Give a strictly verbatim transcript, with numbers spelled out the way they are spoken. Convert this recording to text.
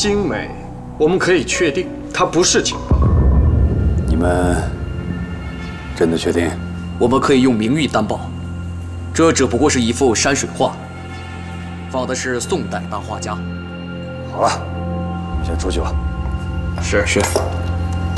精美，我们可以确定它不是情报。 你们真的确定？ 我们可以用名誉担保，这只不过是一幅山水画，仿的是宋代大画家。 好了，先出去吧。 是是。